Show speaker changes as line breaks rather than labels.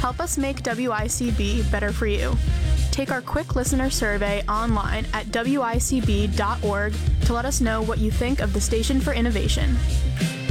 Help us make WICB better for you. Take our quick listener survey online at wicb.org to let us know what you think of the Station for Innovation.